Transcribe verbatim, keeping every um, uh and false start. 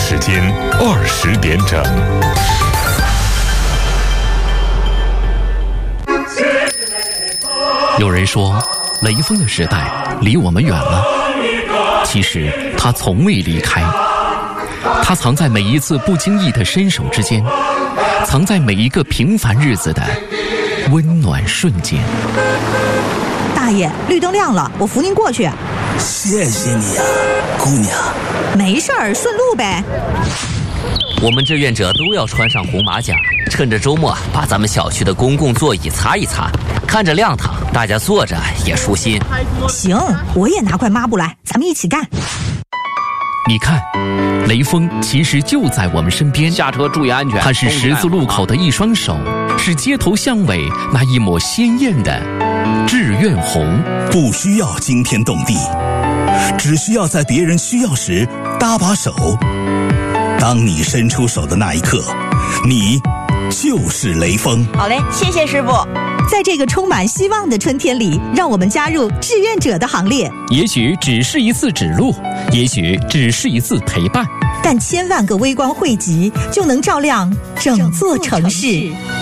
时间二十点整。 有人说，雷锋的时代离我们远了，其实他从未离开。他藏在每一次不经意的伸手之间，藏在每一个平凡日子的温暖瞬间。 大爷，绿灯亮了，我扶您过去。 谢谢你呀、啊，姑娘。 没事儿，顺路呗。 我们志愿者都要穿上红马甲，趁着周末把咱们小区的公共座椅擦一擦，看着亮堂，大家坐着也舒心。 行，我也拿块抹布来，咱们一起干。 你看，雷锋其实就在我们身边。 下车注意安全。 他是十字路口的一双手，是街头巷尾那一抹鲜艳的志愿红。 不需要惊天动地，只需要在别人需要时搭把手。当你伸出手的那一刻，你就是雷锋。 好嘞，谢谢师傅。 在这个充满希望的春天里，让我们加入志愿者的行列。 也许只是一次指路，也许只是一次陪伴， 但千万个微光汇集，就能照亮整座城市。